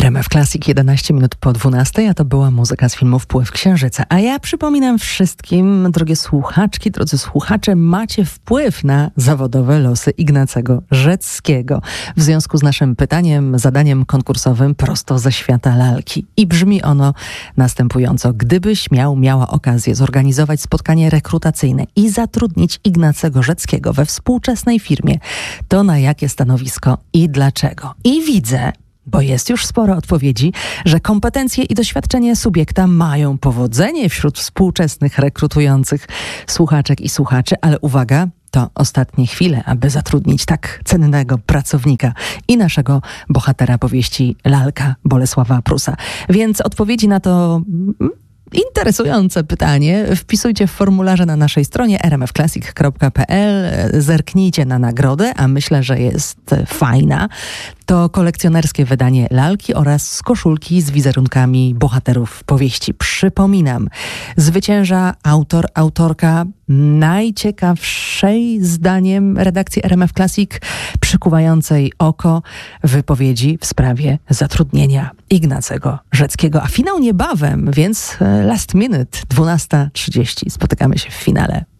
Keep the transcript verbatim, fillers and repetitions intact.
R M F Classic, jedenaście minut po dwunastej, a to była muzyka z filmu Wpływ Księżyca. A ja przypominam wszystkim, drogie słuchaczki, drodzy słuchacze, macie wpływ na zawodowe losy Ignacego Rzeckiego. W związku z naszym pytaniem, zadaniem konkursowym prosto ze świata lalki. I brzmi ono następująco. Gdybyś miał, miała okazję zorganizować spotkanie rekrutacyjne i zatrudnić Ignacego Rzeckiego we współczesnej firmie, to na jakie stanowisko i dlaczego? I widzę, bo jest już sporo odpowiedzi, że kompetencje i doświadczenie subiekta mają powodzenie wśród współczesnych rekrutujących słuchaczek i słuchaczy, ale uwaga, to ostatnie chwile, aby zatrudnić tak cennego pracownika i naszego bohatera powieści Lalka Bolesława Prusa. Więc odpowiedzi na to interesujące pytanie wpisujcie w formularze na naszej stronie r m f classic kropka p l. Zerknijcie na nagrodę, a myślę, że jest fajna. To kolekcjonerskie wydanie lalki oraz koszulki z wizerunkami bohaterów powieści. Przypominam, zwycięża autor, autorka najciekawszej zdaniem redakcji R M F Classic, przykuwającej oko wypowiedzi w sprawie zatrudnienia Ignacego Rzeckiego. A finał niebawem, więc last minute, dwunasta trzydzieści. Spotykamy się w finale.